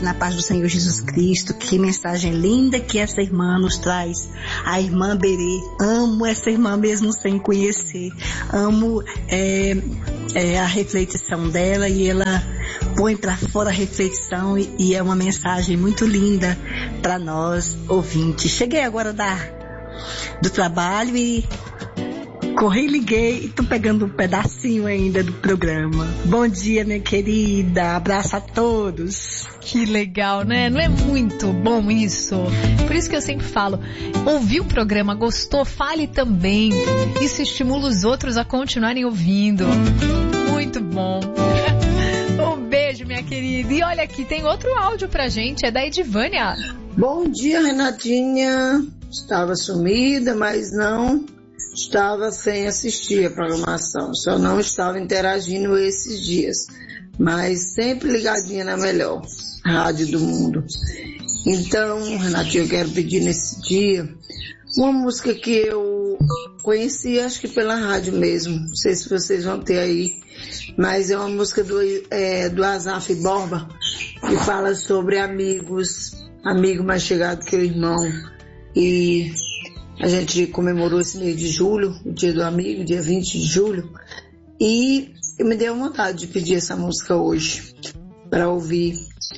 Na paz do Senhor Jesus Cristo, que mensagem linda que essa irmã nos traz, a irmã Berê. Amo essa irmã mesmo sem conhecer, amo a reflexão dela, e ela põe para fora a reflexão e é uma mensagem muito linda para nós ouvintes. Cheguei agora do trabalho e corri, liguei e tô pegando um pedacinho ainda do programa. Bom dia, minha querida. Abraço a todos. Que legal, né? Não é muito bom isso? Por isso que eu sempre falo, ouviu o programa, gostou, fale também. Isso estimula os outros a continuarem ouvindo. Muito bom. Um beijo, minha querida. E olha aqui, tem outro áudio pra gente, é da Edivânia. Bom dia, Renatinha. Estava sumida, mas não estava sem assistir a programação. Só não estava interagindo esses dias, mas sempre ligadinha na melhor rádio do mundo. Então, Renatinha, eu quero pedir nesse dia uma música que eu conheci, acho que pela rádio mesmo. Não sei se vocês vão ter aí, mas é uma música do Asaf Borba, que fala sobre amigos, amigo mais chegado que o irmão. E a gente comemorou esse mês de julho, o dia do amigo, dia 20 de julho, e eu me deu vontade de pedir essa música hoje, para ouvir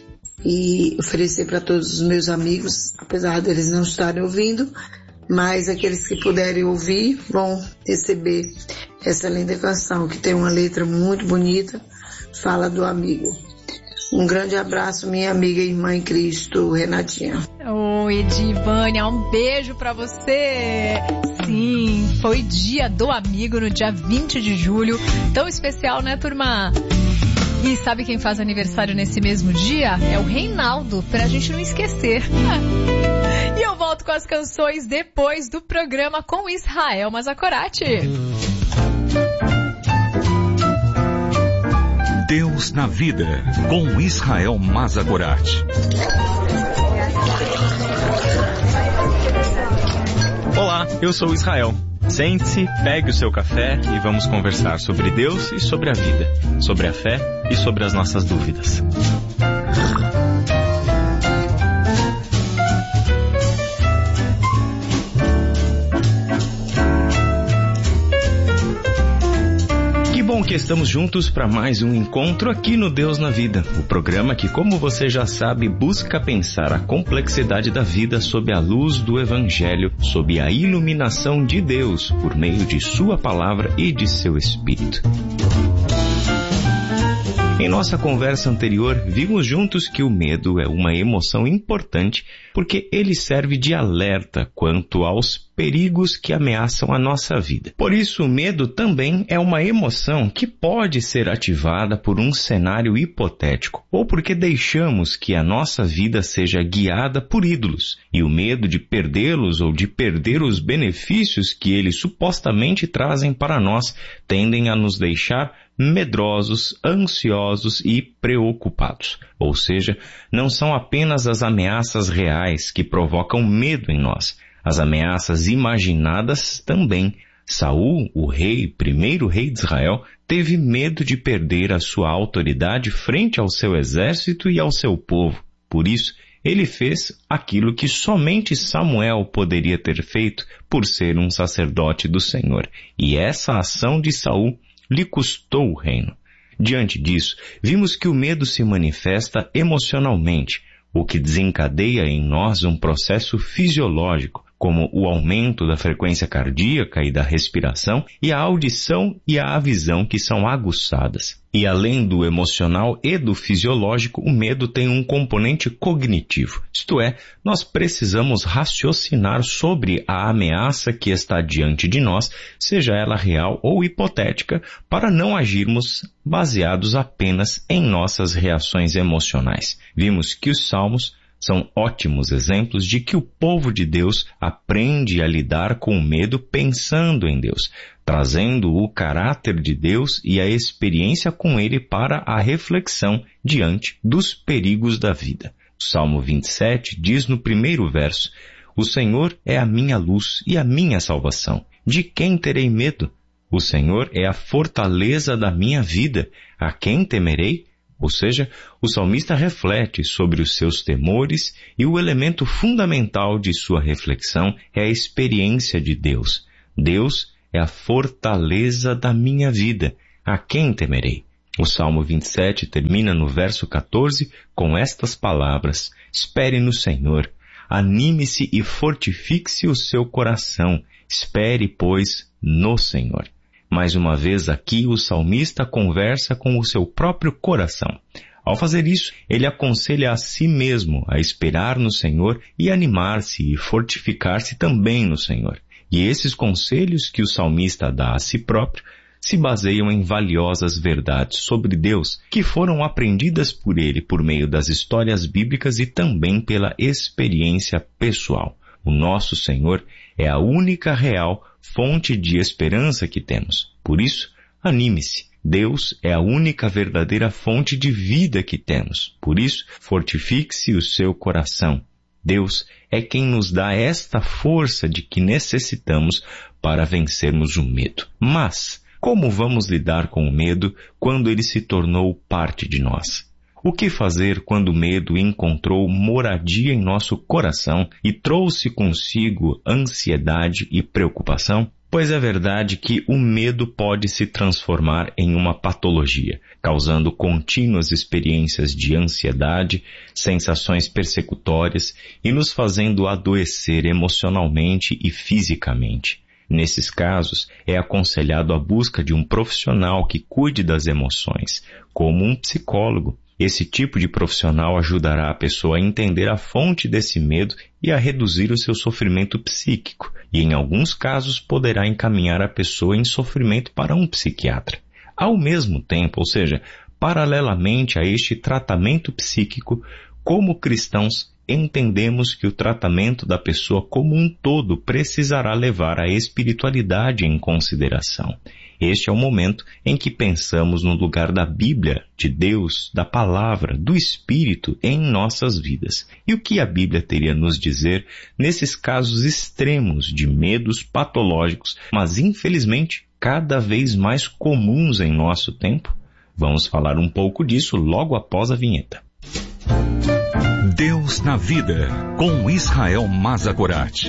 e oferecer para todos os meus amigos, apesar deles não estarem ouvindo, mas aqueles que puderem ouvir vão receber essa linda canção, que tem uma letra muito bonita, fala do amigo. Um grande abraço, minha amiga e irmã em Cristo, Renatinha. Oi, Edivânia, um beijo pra você. Sim, foi dia do amigo no dia 20 de julho. Tão especial, né, turma? E sabe quem faz aniversário nesse mesmo dia? É o Reinaldo, pra gente não esquecer. E eu volto com as canções depois do programa com Israel Mazakorati. Deus na Vida, com Israel Mazakorati. Olá, eu sou Israel. Sente-se, pegue o seu café e vamos conversar sobre Deus e sobre a vida, sobre a fé e sobre as nossas dúvidas. Bom que estamos juntos para mais um encontro aqui no Deus na Vida, o programa que, como você já sabe, busca pensar a complexidade da vida sob a luz do Evangelho, sob a iluminação de Deus, por meio de sua palavra e de seu Espírito. Em nossa conversa anterior, vimos juntos que o medo é uma emoção importante porque ele serve de alerta quanto aos perigos que ameaçam a nossa vida. Por isso, o medo também é uma emoção que pode ser ativada por um cenário hipotético ou porque deixamos que a nossa vida seja guiada por ídolos. E o medo de perdê-los ou de perder os benefícios que eles supostamente trazem para nós tendem a nos deixar medrosos, ansiosos e preocupados. Ou seja, não são apenas as ameaças reais que provocam medo em nós. As ameaças imaginadas também. Saul, o primeiro rei de Israel, teve medo de perder a sua autoridade frente ao seu exército e ao seu povo. Por isso, ele fez aquilo que somente Samuel poderia ter feito por ser um sacerdote do Senhor. E essa ação de Saul lhe custou o reino. Diante disso, vimos que o medo se manifesta emocionalmente, o que desencadeia em nós um processo fisiológico, como o aumento da frequência cardíaca e da respiração, e a audição e a visão que são aguçadas. E além do emocional e do fisiológico, o medo tem um componente cognitivo. Isto é, nós precisamos raciocinar sobre a ameaça que está diante de nós, seja ela real ou hipotética, para não agirmos baseados apenas em nossas reações emocionais. Vimos que os Salmos são ótimos exemplos de que o povo de Deus aprende a lidar com o medo pensando em Deus, trazendo o caráter de Deus e a experiência com ele para a reflexão diante dos perigos da vida. O Salmo 27 diz no primeiro verso: "O Senhor é a minha luz e a minha salvação. De quem terei medo? O Senhor é a fortaleza da minha vida. A quem temerei? Ou seja, o salmista reflete sobre os seus temores e o elemento fundamental de sua reflexão é a experiência de Deus. Deus é a fortaleza da minha vida. A quem temerei? O Salmo 27 termina no verso 14 com estas palavras: espere no Senhor, anime-se e fortifique-se o seu coração. Espere, pois, no Senhor. Mais uma vez aqui o salmista conversa com o seu próprio coração. Ao fazer isso, ele aconselha a si mesmo a esperar no Senhor e animar-se e fortificar-se também no Senhor. E esses conselhos que o salmista dá a si próprio se baseiam em valiosas verdades sobre Deus que foram aprendidas por ele por meio das histórias bíblicas e também pela experiência pessoal. O nosso Senhor é a única real fonte de esperança que temos. Por isso, anime-se. Deus é a única verdadeira fonte de vida que temos. Por isso, fortifique-se o seu coração. Deus é quem nos dá esta força de que necessitamos para vencermos o medo. Mas, como vamos lidar com o medo quando ele se tornou parte de nós? O que fazer quando o medo encontrou moradia em nosso coração e trouxe consigo ansiedade e preocupação? Pois é verdade que o medo pode se transformar em uma patologia, causando contínuas experiências de ansiedade, sensações persecutórias e nos fazendo adoecer emocionalmente e fisicamente. Nesses casos, é aconselhado a busca de um profissional que cuide das emoções, como um psicólogo. Esse tipo de profissional ajudará a pessoa a entender a fonte desse medo e a reduzir o seu sofrimento psíquico, e em alguns casos poderá encaminhar a pessoa em sofrimento para um psiquiatra. Ao mesmo tempo, ou seja, paralelamente a este tratamento psíquico, como cristãos, entendemos que o tratamento da pessoa como um todo precisará levar a espiritualidade em consideração. Este é o momento em que pensamos no lugar da Bíblia, de Deus, da Palavra, do Espírito em nossas vidas. E o que a Bíblia teria a nos dizer nesses casos extremos de medos patológicos, mas infelizmente cada vez mais comuns em nosso tempo? Vamos falar um pouco disso logo após a vinheta. Deus na vida, com Israel Mazagorat.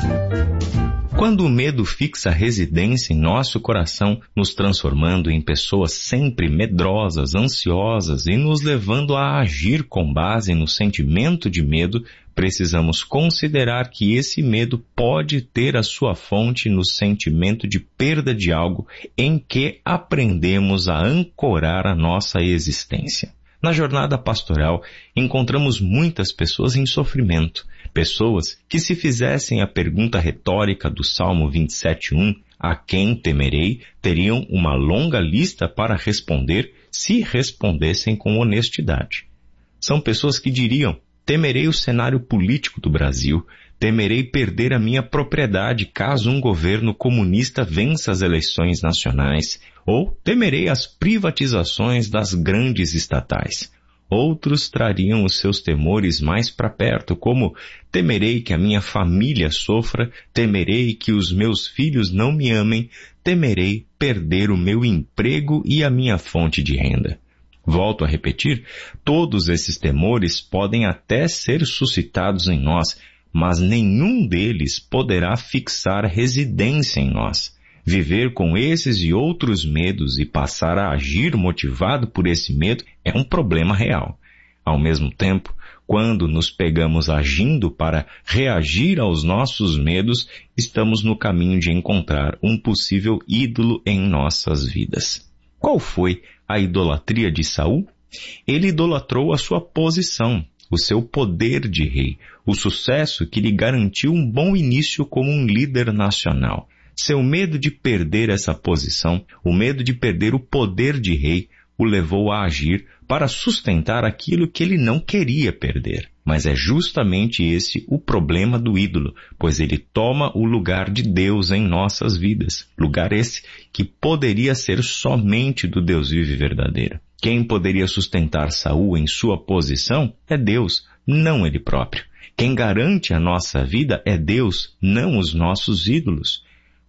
Quando o medo fixa residência em nosso coração, nos transformando em pessoas sempre medrosas, ansiosas e nos levando a agir com base no sentimento de medo, precisamos considerar que esse medo pode ter a sua fonte no sentimento de perda de algo em que aprendemos a ancorar a nossa existência. Na jornada pastoral, encontramos muitas pessoas em sofrimento, pessoas que se fizessem a pergunta retórica do Salmo 27:1, a quem temerei, teriam uma longa lista para responder se respondessem com honestidade. São pessoas que diriam: temerei o cenário político do Brasil, temerei perder a minha propriedade caso um governo comunista vença as eleições nacionais, ou temerei as privatizações das grandes estatais. Outros trariam os seus temores mais para perto, como: temerei que a minha família sofra, temerei que os meus filhos não me amem, temerei perder o meu emprego e a minha fonte de renda. Volto a repetir, todos esses temores podem até ser suscitados em nós, mas nenhum deles poderá fixar residência em nós. Viver com esses e outros medos e passar a agir motivado por esse medo é um problema real. Ao mesmo tempo, quando nos pegamos agindo para reagir aos nossos medos, estamos no caminho de encontrar um possível ídolo em nossas vidas. Qual foi a idolatria de Saul? Ele idolatrou a sua posição, o seu poder de rei, o sucesso que lhe garantiu um bom início como um líder nacional. Seu medo de perder essa posição, o medo de perder o poder de rei, o levou a agir para sustentar aquilo que ele não queria perder. Mas é justamente esse o problema do ídolo, pois ele toma o lugar de Deus em nossas vidas. Lugar esse que poderia ser somente do Deus vivo e verdadeiro. Quem poderia sustentar Saul em sua posição é Deus, não ele próprio. Quem garante a nossa vida é Deus, não os nossos ídolos.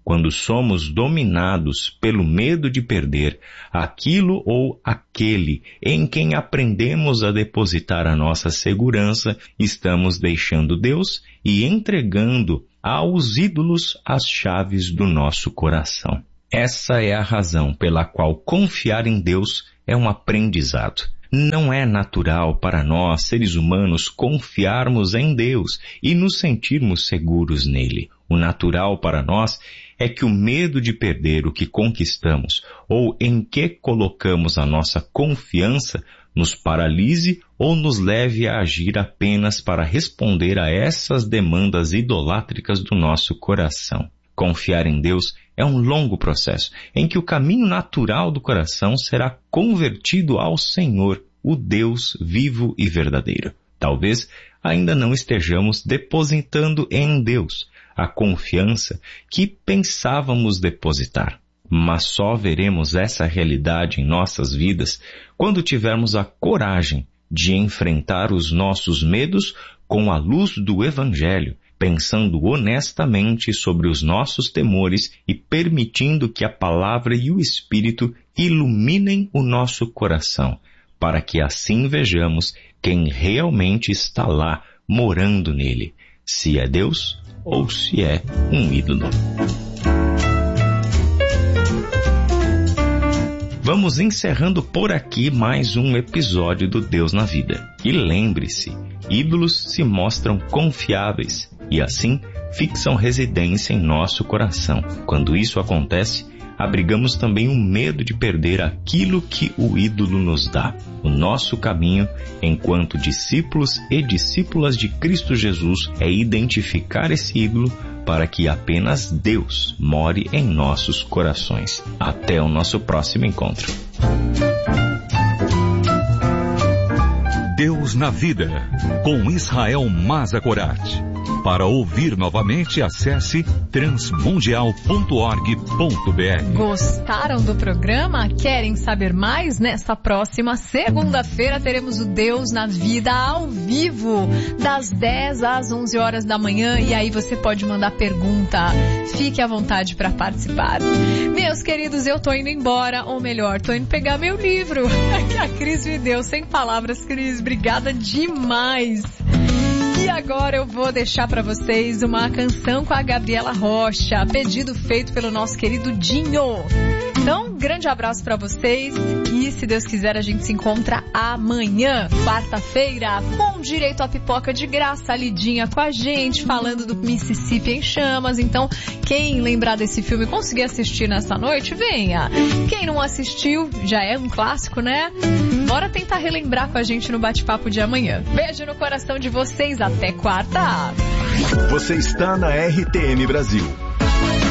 quando somos dominados pelo medo de perder aquilo ou aquele em quem aprendemos a depositar a nossa segurança, estamos deixando Deus e entregando aos ídolos as chaves do nosso coração. Essa é a razão pela qual confiar em Deus é um aprendizado. Não é natural para nós, seres humanos, confiarmos em Deus e nos sentirmos seguros nele. O natural para nós é que o medo de perder o que conquistamos ou em que colocamos a nossa confiança nos paralise ou nos leve a agir apenas para responder a essas demandas idolátricas do nosso coração. Confiar em Deus é um longo processo em que o caminho natural do coração será convertido ao Senhor, o Deus vivo e verdadeiro. Talvez ainda não estejamos depositando em Deus a confiança que pensávamos depositar. Mas só veremos essa realidade em nossas vidas quando tivermos a coragem de enfrentar os nossos medos com a luz do Evangelho, pensando honestamente sobre os nossos temores e permitindo que a palavra e o Espírito iluminem o nosso coração, para que assim vejamos quem realmente está lá morando nele, se é Deus ou se é um ídolo. Vamos encerrando por aqui mais um episódio do Deus na Vida. E lembre-se, ídolos se mostram confiáveis e assim fixam residência em nosso coração. Quando isso acontece, abrigamos também o medo de perder aquilo que o ídolo nos dá. O nosso caminho, enquanto discípulos e discípulas de Cristo Jesus, é identificar esse ídolo para que apenas Deus more em nossos corações. Até o nosso próximo encontro. Deus na Vida, com Israel Mazakorati. Para ouvir novamente, acesse transmundial.org.br. Gostaram do programa? Querem saber mais? Nesta próxima segunda-feira teremos o Deus na Vida ao vivo, das 10 às 11 horas da manhã, e aí você pode mandar pergunta. Fique à vontade para participar. Meus queridos, eu tô indo embora, ou melhor, tô indo pegar meu livro que a Cris me deu. Sem palavras, Cris, obrigada demais. E agora eu vou deixar para vocês uma canção com a Gabriela Rocha, pedido feito pelo nosso querido Dinho. Então, um grande abraço para vocês e, se Deus quiser, a gente se encontra amanhã, quarta-feira, com direito à pipoca de graça, a Lidinha com a gente, falando do Mississippi em Chamas. Então, quem lembrar desse filme e conseguir assistir nessa noite, venha. Quem não assistiu, já é um clássico, né? Bora tentar relembrar com a gente no bate-papo de amanhã. Beijo no coração de vocês, até quarta. Você está na RTM Brasil.